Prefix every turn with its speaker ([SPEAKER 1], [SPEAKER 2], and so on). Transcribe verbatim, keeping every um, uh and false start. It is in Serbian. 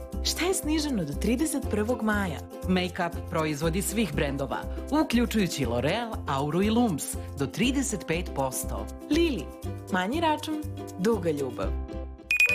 [SPEAKER 1] Šta je sniženo do trideset prvog maja?
[SPEAKER 2] Make-up proizvodi svih brendova, uključujući L'Oreal, Auru i Lums, do trideset pet posto.
[SPEAKER 1] Lili, manji račun, duga ljubav.